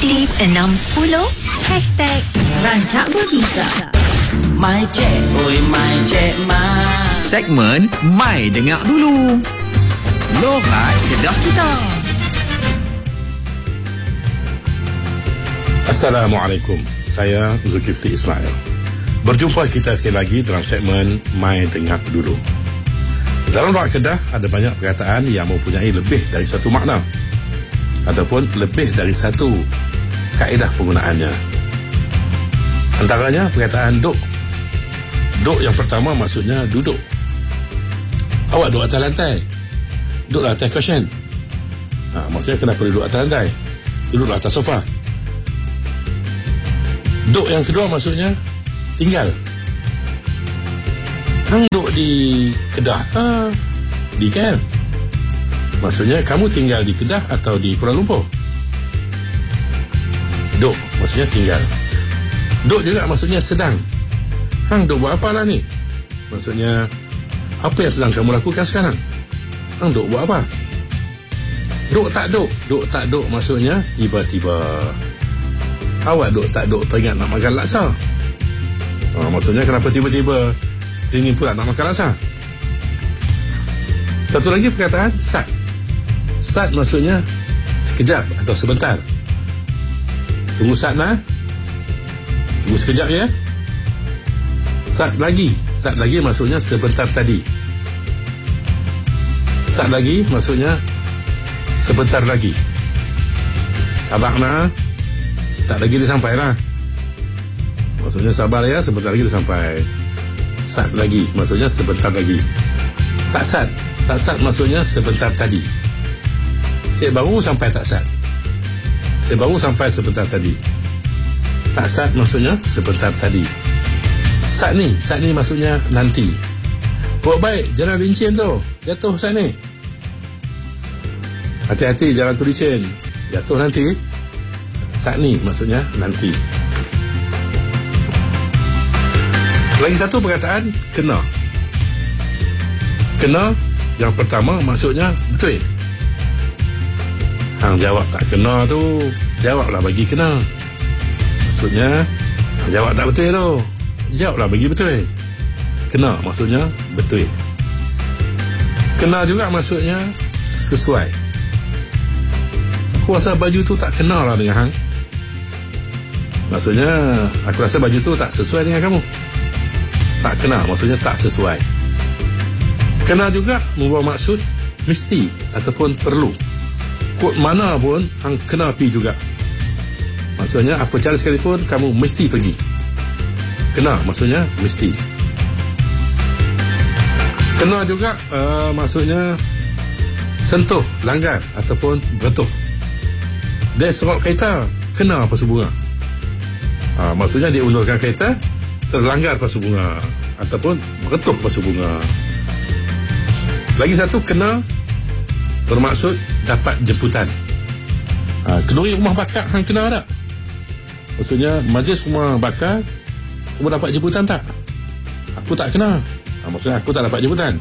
+610 #Rancak Berbisa. My Cik, oi My Cik Mat. Segmen Mai Dengar Dulu. Loghat Kedah Kita. Assalamualaikum. Saya Zulkifli Ismail. Berjumpa kita sekali lagi dalam segmen Mai Dengar Dulu. Dalam Loghat Kedah ada banyak perkataan yang mempunyai lebih dari satu makna ataupun lebih dari satu kaedah penggunaannya. Antaranya perkataan duk. Duk yang pertama maksudnya duduk. Awak duduk atas lantai. Duduklah atas cushion. Maksudnya kenapa duduk atas lantai? Duduklah atas sofa. Duk yang kedua maksudnya tinggal. Hang duduk di Kedah ke di KL? Maksudnya kamu tinggal di Kedah atau di Kuala Lumpur? Duk maksudnya tinggal. Duk juga maksudnya sedang. Hang duk buat apa lah ni? Maksudnya apa yang sedang kamu lakukan sekarang? Hang duk buat apa? Duk tak duk? Duk tak duk maksudnya tiba-tiba. Awak duk tak duk teringat nak makan laksa? Maksudnya kenapa tiba-tiba teringin pula nak makan laksa? Satu lagi perkataan sat. Sat maksudnya sekejap atau sebentar. Tunggu sat lah. Tunggu sekejap ya. Sat lagi. Sat lagi maksudnya sebentar tadi. Sat lagi maksudnya sebentar lagi. Sabar nak. Sat lagi dia sampai lah. Maksudnya sabar ya, sebentar lagi dia sampai. Sat lagi maksudnya sebentar lagi. Tak sat. Tak sat maksudnya sebentar tadi. Saya baru sampai tak sat. Saya baru sampai sebentar tadi. Tak sat maksudnya sebentar tadi. Sat ni maksudnya nanti. Buat baik, jalan licin tu. Jatuh sat ni. Hati-hati jalan tu licin. Jatuh nanti. Sat ni maksudnya nanti. Lagi satu perkataan kena. Kena yang pertama maksudnya betul. Hang jawab tak kena tu, jawablah bagi kena. Maksudnya hang jawab tak betul tu, jawablah bagi betul. Kena maksudnya betul. Kena juga maksudnya sesuai. Aku rasa baju tu tak kena lah dengan hang. Maksudnya aku rasa baju tu tak sesuai dengan kamu. Tak kena maksudnya tak sesuai. Kena juga membawa maksud mesti ataupun perlu. Kod mana pun hang kena pergi juga. Maksudnya apa cara sekalipun kamu mesti pergi. Kena maksudnya mesti. Kena juga maksudnya sentuh, langgar ataupun betul. Dia serok kereta, kena pasu bunga. Maksudnya dia ulurkan kereta, terlanggar pasu bunga ataupun betul pasu bunga. Lagi satu kena bermaksud dapat jemputan. Kenduri rumah bakar hang kena tak? Maksudnya majlis rumah bakar kamu dapat jemputan tak? Aku tak kena. Maksudnya aku tak dapat jemputan.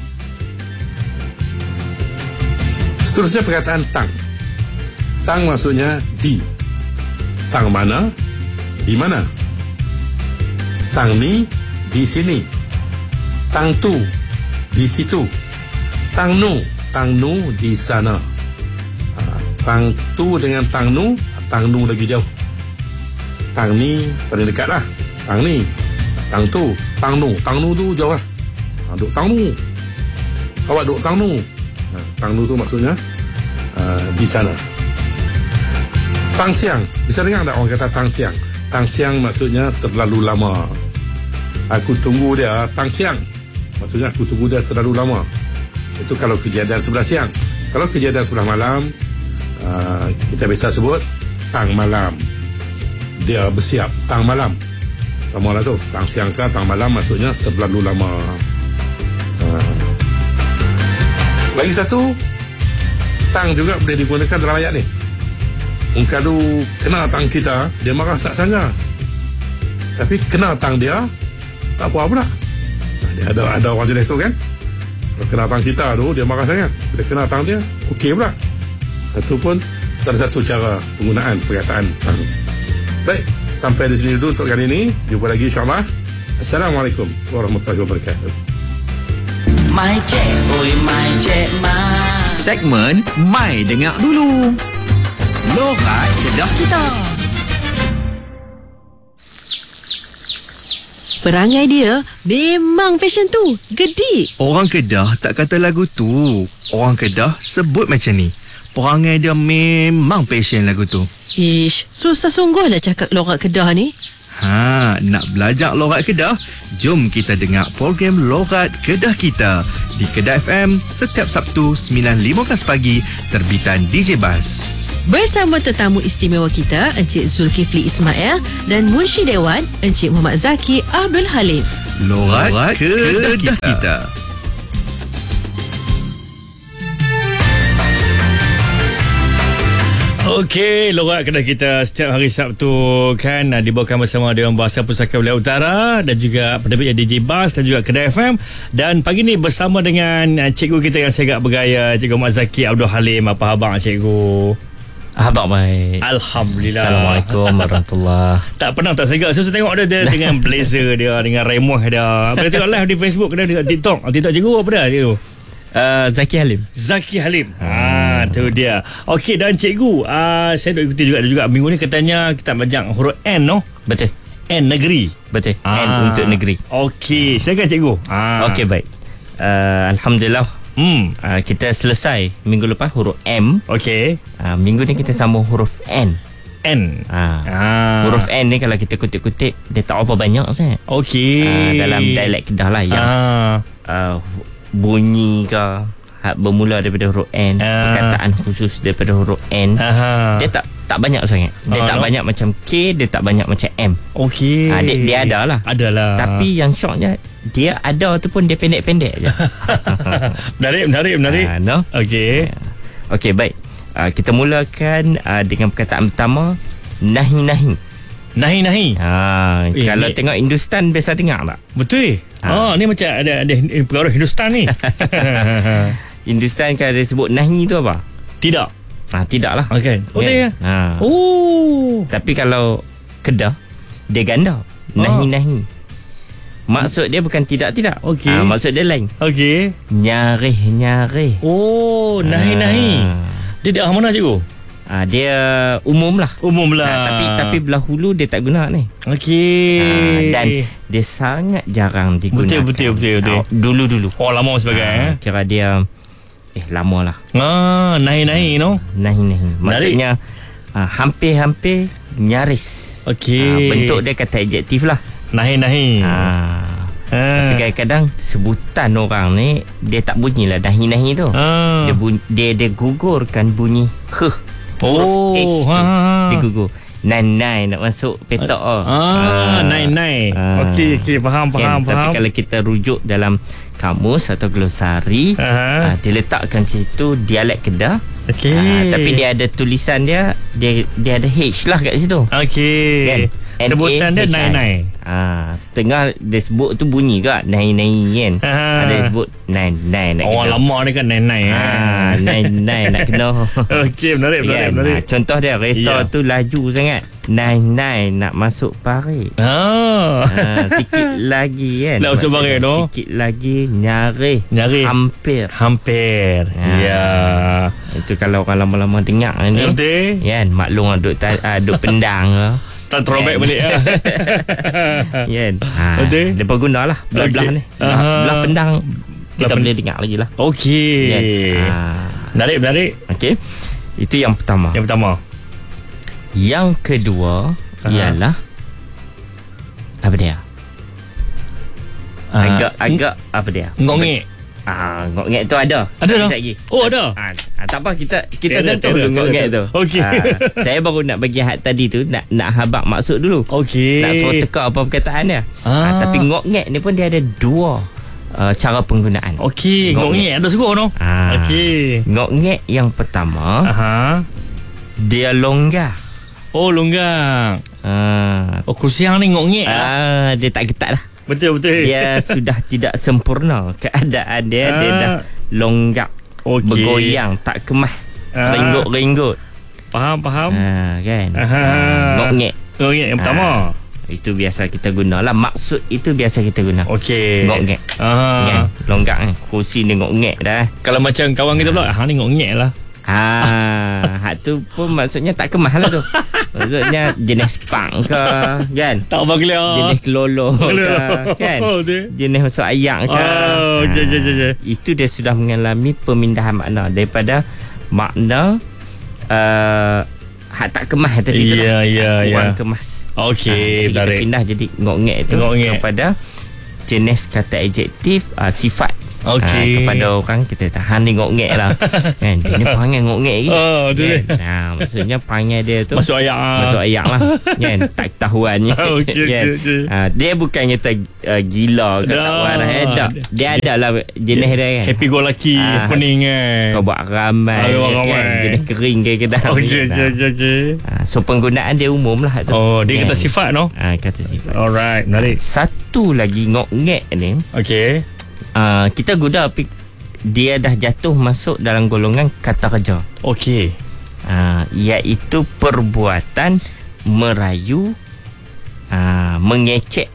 Seterusnya perkataan tang. Tang maksudnya di. Tang mana? Di mana? Tang ni di sini. Tang tu di situ. Tang nu di sana. Tang tu dengan tang nu lagi jauh. Tang ni paling dekat lah. Tang ni, tang tu, tang nu tu jauh lah. Duk tang nu. Awak duk tang nu. Tang nu tu maksudnya di sana. Tang siang. Bisa dengar tak orang kata tang siang? Tang siang maksudnya terlalu lama. Aku tunggu dia tang siang. Maksudnya aku tunggu dia terlalu lama. Itu kalau kejadian sebelah siang. Kalau kejadian sebelah malam, kita biasa sebut tang malam. Dia bersiap tang malam. Sama lah tu. Tang siang ke tang malam maksudnya terlalu lama. Lagi satu, tang juga boleh digunakan dalam ayat ni. Kalau kena tang kita, dia marah tak sangka. Tapi kena tang dia, tak apa pula. Dia ada orang jenis tu kan. Kalau kena tang kita tu, dia marah sangat. Bila kena tang dia, okey pula. Ataupun salah satu cara penggunaan perkataan tang. Baik, sampai di sini dulu untuk kali ini. Jumpa lagi insyaAllah. Assalamualaikum warahmatullahi wabarakatuh. Mai cik, oi mai cik mak. Segmen Mai Dengar Dulu. Lorat Kedah Kita. Perangai dia memang fashion tu. Gedik. Orang Kedah tak kata lagu tu. Orang Kedah sebut macam ni. Perangai dia memang passion lagu tu. Ish, susah sungguh nak cakap lorat Kedah ni. Nak belajar lorat Kedah? Jom kita dengar program Lorat Kedah Kita di Kedah FM setiap Sabtu 9.15 pagi terbitan DJ Bas. Bersama tetamu istimewa kita, Encik Zulkifli Ismail dan Munshi Dewan, Encik Muhammad Zaki Abdul Halim. Lorat Kedah Kita. Okey, Lorat Kedah Kita setiap hari Sabtu kan dibawakan bersama Dewan Bahasa Pusaka Wilayah Utara dan juga penerbitnya DJ Bas dan juga Kedah FM. Dan pagi ni bersama dengan cikgu kita yang sangat bergaya, Cikgu Muhammad Zaki Abdul Halim. Apa khabar cikgu? Abang baik. Alhamdulillah. Assalamualaikum warahmatullahi. Tak pernah tak segak. Saya tengok dia dengan blazer dia, dengan remoh dia. Boleh tengok live di Facebook, kena tengok TikTok. TikTok cikgu apa dah cikgu? Zaki Halim. Zaki Halim. Tu dia. Okey, dan cikgu, saya dah ikuti juga minggu ni katanya kita belajar huruf N, no? Betul. N negeri. Betul. N untuk negeri. Okey, silakan cikgu. Okey, baik. Alhamdulillah. Kita selesai minggu lepas huruf M. Okey. Minggu ni kita sambung huruf N. N. Huruf N ni kalau kita kutip-kutip, dia tak apa banyak sangat. Okey. Dalam dialek Kedah lah yang bunyi ke bermula daripada huruf N, perkataan khusus daripada huruf N. Dia tak banyak sangat. Dia tak banyak macam K, dia tak banyak macam M. Okey. Dia ada lah. Adalah. Tapi yang syoknya dia ada tu pun dia pendek-pendek je. Menarik. No? Okey. Okey, baik. Kita mulakan dengan perkataan pertama, nahi-nahi. Nahi. Kalau tengok Hindustan biasa dengar tak? Betul. Ni macam ada pengaruh Hindustan ni. Hindustan kalau dia sebut nahi tu apa? Tidak. Tidak lah. Okay. Kan? Tapi kalau Kedah, dia ganda. Nahi-nahi. Maksud dia bukan tidak-tidak. Okey. Maksud dia lain. Okey. Nyarih. Nahi. Dia daerah mana cikgu? Dia umum lah. Tapi belah hulu dia tak guna ni. Okey. Dan dia sangat jarang digunakan. Betul. Dulu-dulu. Lama sebagai kira dia lama lah. Nahi, no? Nahi. Maksudnya hampir-hampir nyaris. Okey. Bentuk dia kata adjektif lah. Nahi. Tapi kadang-kadang sebutan orang ni dia tak bunyi lah nahi tu. Dia gugurkan bunyi huruf H tu. Dia gugur. Nai nak masuk petak. Nai. Okey, faham. Tapi kalau kita rujuk dalam kamus atau glosari, dia letakkan situ dialek Kedah. Okey. Tapi dia ada tulisan dia ada H lah kat situ. Okey. Kan? Sebutan dia nai. Setengah dia sebut tu bunyi ke nai kan. Ada sebut nai nak kena. Lama ni kan nai. Nai nak kena. Okey, menarik. Contoh dia kereta tu laju sangat. Nai nak masuk parit. Sikit lagi kan. Nak masuk parit tu. Sikit lagi nyari. Hampir. Ya. Itu kalau orang lama-lama dengar ni. Betul. Kan maklum duk pendang ke. Tak throwback balik lah. Kan. Lepas guna lah belah-belah ni. Belah pendang kita boleh dengar lagi lah. Okey. Menarik. Okey. Itu yang pertama. Yang kedua ialah apa dia? Agak apa dia? Ngongek. Ngongek tu ada. Ada dah. Ada. Tak apa kita sentuh dulu ngongek tu. Okey. Saya baru nak bagi had tadi tu nak habaq maksud dulu. Okey. Nak suruh teka apa perkataan dia. Tapi ngongek ni pun dia ada dua cara penggunaan. Okey, ngongek ada suruh no. Okey. Ngongek yang pertama, dia longgar. Longgar. Kursiang ni ngongek lah. Dia tak ketat lah. Betul. Dia sudah tidak sempurna keadaan dia. Dia dah longgak, bergoyang, tak kemah, ringgut-ringgut. Faham. Kan. Ngok-ngek. Ngok-ngek yang pertama. Itu biasa kita guna lah. Maksud itu biasa kita guna. Okey. Ngok-ngek. Kan? Longgak kan. Kursi ni ngok-ngek dah. Kalau macam kawan kita pula, ni ngok-ngek lah. Hak tu pun maksudnya tak kemas lah tu. Maksudnya jenis punk ke, kan? Tak baglia. Jenis kelolo ke, kan? Jenis masuk ayak ke. Okay. Itu dia sudah mengalami pemindahan makna daripada makna hak tak kemas tadi tu. Ya. Kemas. Okey, kita pindah jadi ngok-ngek itu kepada jenis kata adjektif sifat. Kepada orang kita tahan ni ngok-ngek lah. Kan, dia ni panggil ngok-ngek lagi. Kan? Maksudnya panggil dia tu masuk ayak lah. Kan, tak ketahuan. Dia bukannya gila ke tak waras. Dia adalah jenis dia kan. Happy go lucky, pening kan. Suka buat ramai kan? Jenis kering ke kedai. Okey. So penggunaan dia umum lah tu. Dia kata sifat no? Kata sifat. Alright, menarik. Satu lagi ngok-ngek ni. Okey. Kita guna dia dah jatuh masuk dalam golongan kata kerja. Okey. Iaitu perbuatan merayu, mengecek